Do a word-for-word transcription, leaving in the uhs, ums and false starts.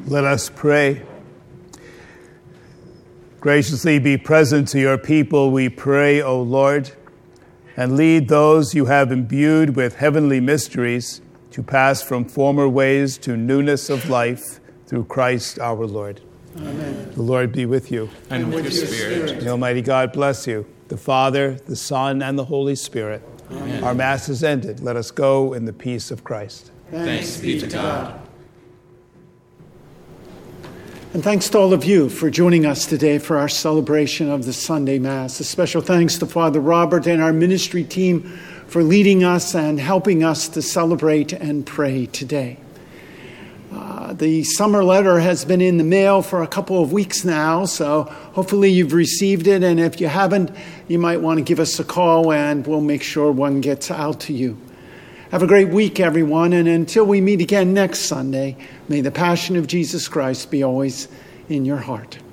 Let us pray. Graciously be present to your people, we pray, O Lord, and lead those you have imbued with heavenly mysteries to pass from former ways to newness of life through Christ our Lord. Amen. The Lord be with you. And, and with, with your spirit. spirit. The Almighty God bless you, the Father, the Son, and the Holy Spirit. Amen. Our Mass is ended. Let us go in the peace of Christ. Thanks be to God. And thanks to all of you for joining us today for our celebration of the Sunday Mass. A special thanks to Father Robert and our ministry team for leading us and helping us to celebrate and pray today. Uh, the summer letter has been in the mail for a couple of weeks now, so hopefully you've received it. And if you haven't, you might want to give us a call and we'll make sure one gets out to you. Have a great week, everyone, and until we meet again next Sunday, may the Passion of Jesus Christ be always in your heart.